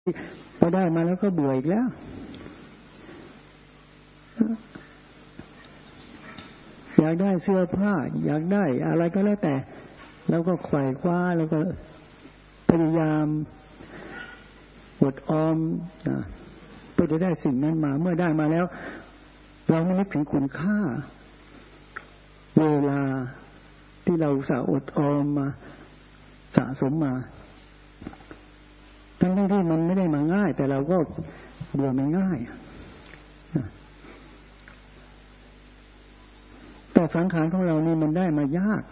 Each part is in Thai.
พอได้มาแล้วก็เบื่ออีกแล้วอยากได้เสื้อผ้าอยากได้อะไรก็แล้วแต่แล้วก็ไขว่คว้าแล้วก็พยายามอดออมเพื่อจะได้สิ่งนั้นมาเมื่อได้มาแล้วเราไม่นึกถึงคุณค่าเวลาที่เราสะอดออมมาสะสมมาทั้งที่มันไม่ได้มาง่ายแต่เราก็เบื่อไม่ง่ายแต่สังขารของเรานี่มันได้มายาก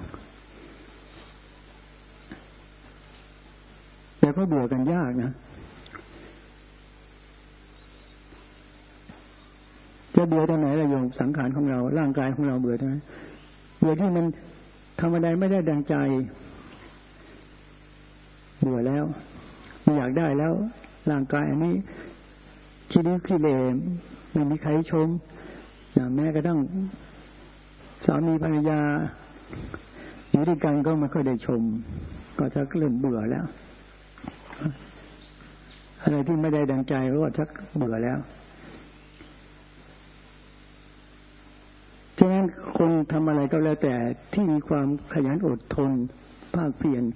แต่ก็เบื่อกันยากนะจะเบื่อตรงไหนล่ะโยมสังขารของเราร่างกายของเราเบื่อตรงไหนเบื่อที่มันทำอะไรไม่ได้ดังใจเบื่อแล้วไม่อยากได้แล้วร่างกายอันนี้ขี้ดื้อขี้เหร่ไม่มีใครชมแม้กระทั่งสามีภรรยาอยู่ด้วยกันก็ไม่ค่อยได้ชมก็จะเริ่มเบื่อแล้วอะไรที่ไม่ได้ดังใจก็ชักเบื่อแล้วฉะนั้นคนทำอะไรก็แล้วแต่ที่มีความขยันอดทนภาคเพียร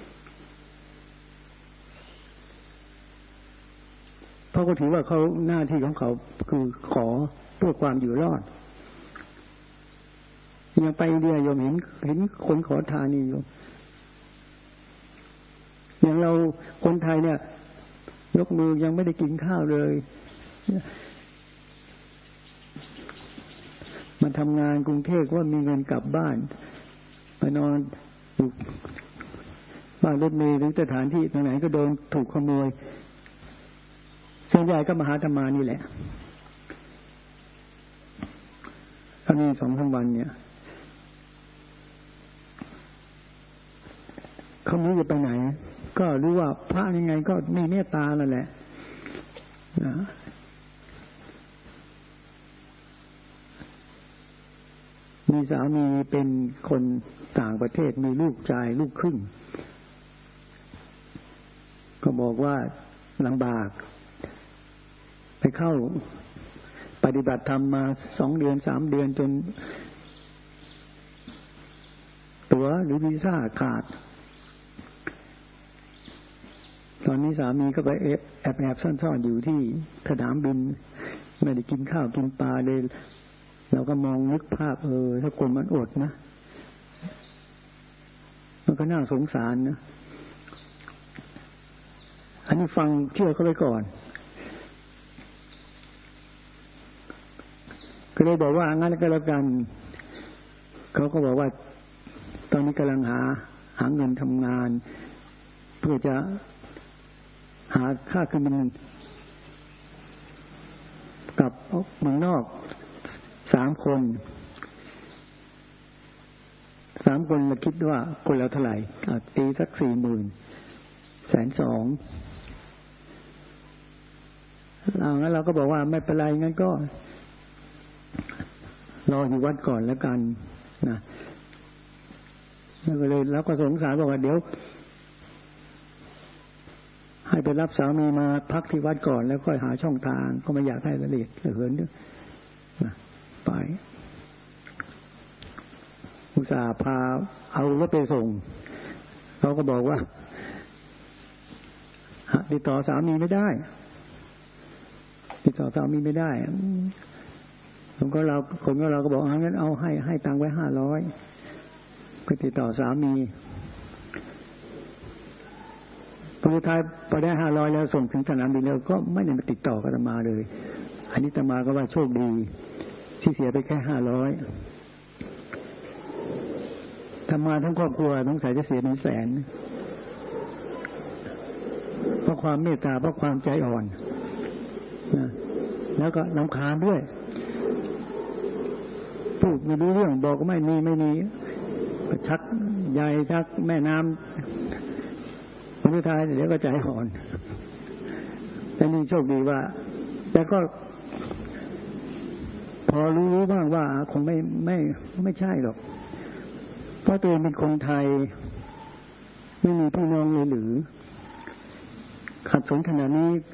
เพราะก็ถือว่าเขาหน้าที่ของเขาคือขอเพื่อความอยู่รอดยังไปอินเดียโยมเห็นคนขอทานนี่โยมอย่างเราคนไทยเนี่ยยกมือยังไม่ได้กินข้าวเลยมาทำงานกรุงเทพว่ามีเงินกลับบ้านไปนอนอยู่บ้านรถเมล์หรือสถานที่ตรงไหนก็โดนถูกขโมยส่วนใหญ่ก็มาหาธรรมานี่แหละถ้ามี2-3 วันเนี่ยเขาไม่รู้จะไปไหนก็รู้ว่าพระยังไงก็มีเมตตานั่นแหละมีสามีเป็นคนต่างประเทศมีลูกชายลูกครึ่งก็บอกว่าลำบากไปเข้าปฏิบัติธรรมมา2 เดือน 3 เดือนจนตั๋วหรือวีซ่าขาดตอนนี้สามีก็ไปแอบซ่อนๆอยู่ที่สนามบินไม่ได้กินข้าวกินปลาเลยเราก็มองนึกภาพถ้าคนมันอดนะมันก็น่าสงสารนะอันนี้ฟังเชื่อเขาไว้ก่อนก็เลยบอกว่างั้นก็แล้วกันเขาก็บอกว่าตอนนี้กำลังหาเงินทำงานเพื่อจะหาค่าเครื่องบินกลับเมืองนอก3 คนเราคิดว่าคนละเท่าไหร่ตีสัก 40,000 120,000งั้นเราก็บอกว่าไม่เป็นไรงั้นก็รออยู่วัดก่อนแล้วกันนะแล้วก็เลยเราก็สงสารบอกว่าเดี๋ยวให้ไปรับสามีมาพักที่วัดก่อนแล้วค่อยหาช่องทางก็ไม่อยากให้ละเอียดเหินด้วยนะไปอุตส่าห์พาเอารถไปส่งเขาก็บอกว่าติดต่อสามีไม่ได้คนก็เราก็บอกงั้นเอาให้ตังค์ไว้500ก็ติดต่อสามีสุดท้ายพอได้500แล้วส่งถึงสนามบินแล้วก็ไม่ได้มาติดต่อกับอาตมาเลยอันนี้อาตมาก็ว่าโชคดีที่เสียไปแค่500ทำงานทั้งครอบครัวต้องใส่จะเสีย100,000เพราะความเมตตาเพราะความใจอ่อนนะแล้วก็รำคาญด้วยพูดไม่รู้เรื่องบอกก็ไม่มีชักยายชักแม่น้ำคนสุดท้ายเดี๋ยวก็ใจอ่อนแต่นี่โชคดีว่าแต่ก็พอรู้บ้างว่าคงไม่ใช่หรอกเพราะตัวเองเป็นคนไทยไม่มีพี่น้องเลยหรือขัดสนขนาดนี้